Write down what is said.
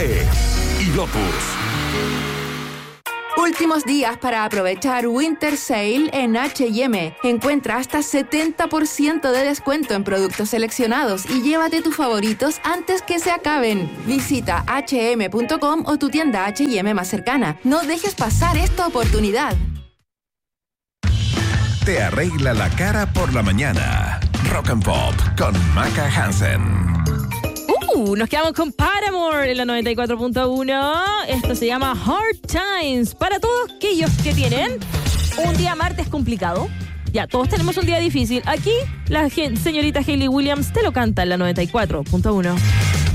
Chile y Lotus. Últimos días para aprovechar Winter Sale en H&M. Encuentra hasta 70% de descuento en productos seleccionados y llévate tus favoritos antes que se acaben. Visita hm.com o tu tienda H&M más cercana. No dejes pasar esta oportunidad. Te arregla la cara por la mañana. Rock and Pop con Maca Hansen. Nos quedamos con Paramore en la 94.1. Esto se llama Hard Times. Para todos aquellos que tienen un día martes complicado. Ya, todos tenemos un día difícil. Aquí la señorita Hayley Williams te lo canta en la 94.1.